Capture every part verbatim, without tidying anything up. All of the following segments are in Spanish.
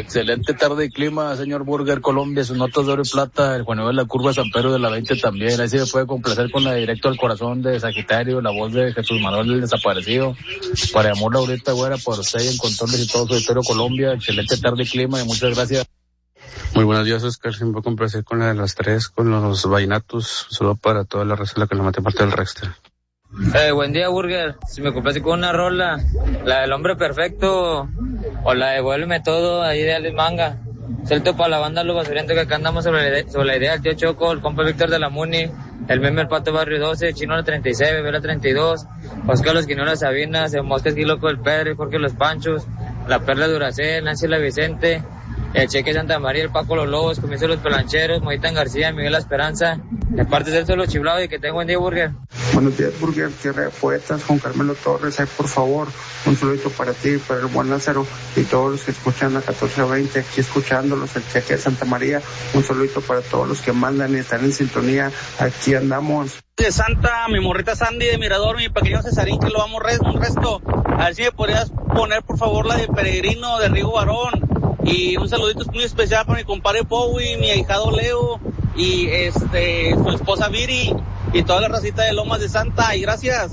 Excelente tarde y clima, señor Burger Colombia, sus notas de oro y plata, el Juan de la Curva San Pedro de la veinte también, ahí sí me puede complacer con la de Directo al Corazón de Sagitario, la voz de Jesús Manuel el Desaparecido, para amor Laurita Güera, por usted en controles y todo su auditorio Colombia, excelente tarde y clima y muchas gracias. Muy buenos días, Oscar, siempre puedo complacer con la de las tres, con los vallenatos, solo para toda la raza la que la mate parte del Rexter. Eh, buen día, Burger. Si me complace con una rola, la del Hombre Perfecto o la de Vuélveme Todo, ahí de Alex Manga. Suelto para la banda Los Basurientos, que acá andamos sobre la, idea, sobre la idea del tío Choco, el compa Víctor de la Muni, el meme El Pato Barrio doce, Chino la treinta y seis, Bebé la treinta y dos, Oscar Los Quinolas Sabinas, el Mosca Esquí Loco del Pedro, Jorge Los Panchos, la Perla Duracel, Nancy la Vicente, el Cheque Santa María, el Paco Los Lobos, Comienzo Los Pelancheros, Moitan García, Miguel La Esperanza, de parte de Los Chiflados, y que tenga buen día, Burger. Buenos días, Burger, Tierra de Poetas, Juan Carmelo Torres, ahí por favor, un saludito para ti, para el buen Lázaro y todos los que escuchan a catorce veinte, aquí escuchándolos, el Cheque de Santa María, un saludito para todos los que mandan y están en sintonía, aquí andamos. De Santa, mi morrita Sandy de Mirador, mi pequeño Cesarín, que lo amo res, un resto, a ver si me podrías poner por favor la de Peregrino de Rigo Barón, y un saludito muy especial para mi compadre Bowie, mi ahijado Leo, y este, su esposa Viri, y toda la racita de Lomas de Santa, y gracias.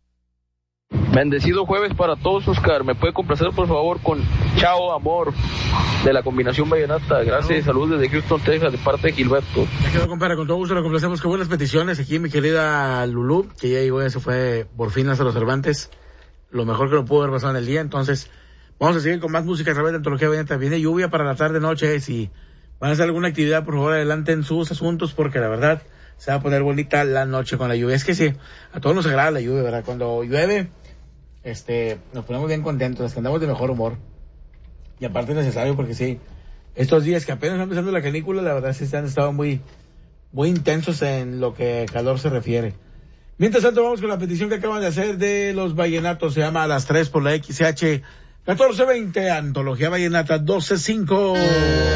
Bendecido jueves para todos, Oscar. ¿Me puede complacer, por favor, con Chao Amor, de la combinación vallenata? Gracias y saludos desde Houston, Texas, de parte de Gilberto. Me quedo, compadre, con todo gusto lo complacemos con buenas peticiones. Aquí mi querida Lulú, que ya llegó, ya se fue por fin hasta los Cervantes. Lo mejor que lo pudo haber pasado en el día. Entonces, vamos a seguir con más música a través de Antología Vallenata. Viene lluvia para la tarde-noche. Si van a hacer alguna actividad, por favor, adelanten sus asuntos, porque la verdad se va a poner bonita la noche con la lluvia. Es que sí, a todos nos agrada la lluvia, ¿verdad? Cuando llueve, este, nos ponemos bien contentos, andamos de mejor humor. Y aparte es necesario, porque sí, estos días que apenas están empezando la canícula, la verdad sí se han estado muy, muy intensos en lo que calor se refiere. Mientras tanto, vamos con la petición que acaban de hacer de los vallenatos. Se llama A las tres por la X C H catorce veinte, Antología Vallenata doce cinco.